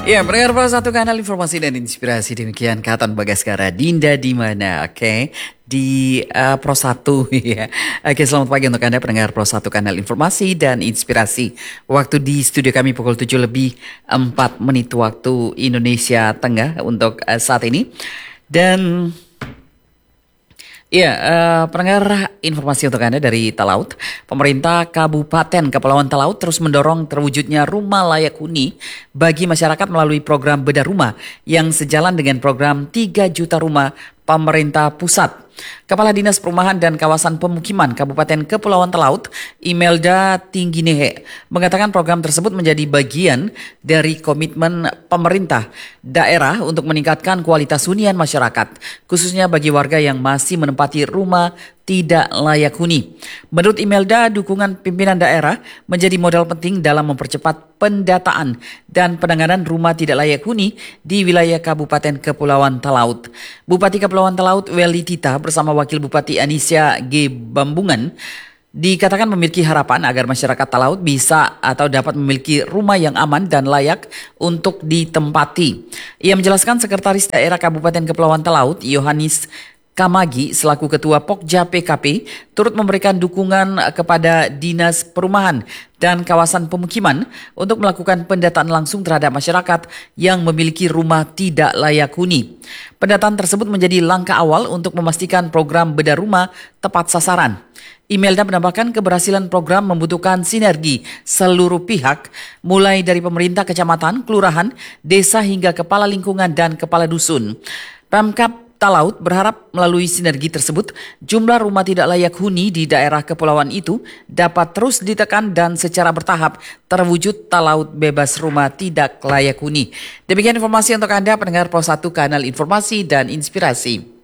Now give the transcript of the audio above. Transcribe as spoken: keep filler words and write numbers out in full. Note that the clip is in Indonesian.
Ya, pendengar Pro satu kanal informasi dan inspirasi demikian Katon Bagaskara Dinda di mana? Oke, di uh, Pro satu ya. Oke, selamat pagi untuk Anda pendengar Pro satu kanal informasi dan inspirasi. Waktu di studio kami pukul tujuh lebih empat menit waktu Indonesia Tengah untuk uh, saat ini. Dan Iya, uh, pendengar informasi untuk Anda dari Talaut. Pemerintah Kabupaten Kepulauan Talaut terus mendorong terwujudnya rumah layak huni bagi masyarakat melalui program Bedah Rumah yang sejalan dengan program tiga juta rumah pemerintah pusat. Kepala Dinas Perumahan dan Kawasan Pemukiman Kabupaten Kepulauan Talaut, Imelda Tingginehe, mengatakan program tersebut menjadi bagian dari komitmen pemerintah daerah untuk meningkatkan kualitas hunian masyarakat, khususnya bagi warga yang masih menempati rumah tidak layak huni. Menurut Imelda, dukungan pimpinan daerah menjadi modal penting dalam mempercepat pendataan dan penanganan rumah tidak layak huni di wilayah Kabupaten Kepulauan Talaut. Bupati Kepulauan Talaut Weli Tita bersama Wakil Bupati Anisya G. Bambungan dikatakan memiliki harapan agar masyarakat Talaut bisa atau dapat memiliki rumah yang aman dan layak untuk ditempati. Ia menjelaskan Sekretaris Daerah Kabupaten Kepulauan Talaut Yohanis Kamagi selaku Ketua Pokja P K P turut memberikan dukungan kepada Dinas Perumahan dan Kawasan Pemukiman untuk melakukan pendataan langsung terhadap masyarakat yang memiliki rumah tidak layak huni. Pendataan tersebut menjadi langkah awal untuk memastikan program bedah rumah tepat sasaran. Imelda menambahkan keberhasilan program membutuhkan sinergi seluruh pihak, mulai dari pemerintah kecamatan, kelurahan, desa hingga kepala lingkungan dan kepala dusun. Pemkab Talaut berharap melalui sinergi tersebut, jumlah rumah tidak layak huni di daerah kepulauan itu dapat terus ditekan dan secara bertahap terwujud Talaut bebas rumah tidak layak huni. Demikian informasi untuk Anda pendengar Pro satu kanal informasi dan inspirasi.